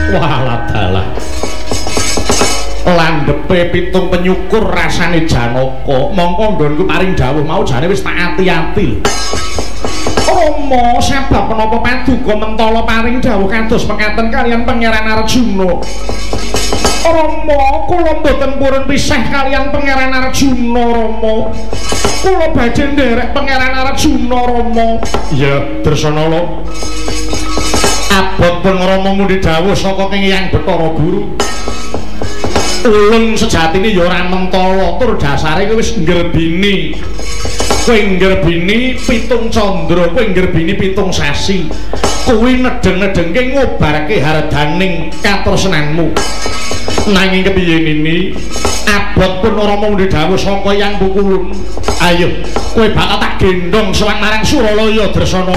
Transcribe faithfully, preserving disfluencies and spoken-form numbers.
Walah dalah. Landhepe pitung penyukur rasane Janaka. Mongko nggonku paring dawuh mau jane wis tak ati-ati. Rama sebab menapa paduka mentala paring dawuh kados mekaten kaliyan Pangeran Arjuna. Rama kula mboten purun pisah kaliyan Pangeran Arjuna Rama. Kula badhe nderek Pangeran Arjuna Rama. Ya Dresana. Abot pun Rama mundhi dawuh saka Hyang Bathara Guru. Ulun sejatine ya ora mentala tur dasare kowe wis ngrebini. Kowe ngrebini pitung candra, kowe ngrebini pitung sasi. Kowe nedeng-nedengke ngobarke hardaning katresnanmu. Nanging kepiye nini? Abot pun ora mung dawuh saka Hyang Pukulun. Ayo, kowe bakal tak gendong sowan marang Suralaya Dresana.